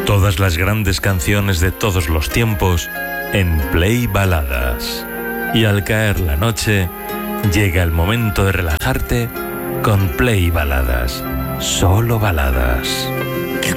Todas las grandes canciones de todos los tiempos en Play Baladas. Y al caer la noche, llega el momento de relajarte con Play Baladas. Solo baladas.